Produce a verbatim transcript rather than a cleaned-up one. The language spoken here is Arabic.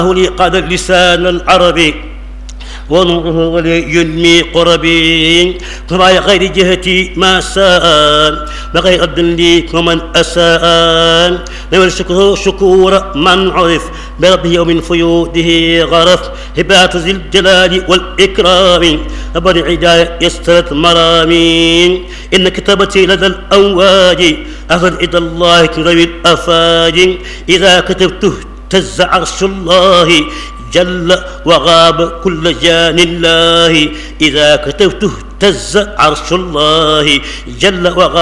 لي قاد اللسان العربي ونوره ينمي قربي فما غير جهتي ما ساء بغير أرض لي ومن أساء نول شكره شكور من عرف بربه ومن فيوده غرف هبات ذي الجلال والإكرام أبر عداية يسترت مرامي إن كتابتي لدى الأواج أخذ إلى الله كرم الأفاج إذا كتبته اهتز عرش الله جل وغاب كل جان الله إذا كتبته اهتز عرش الله جل وغاب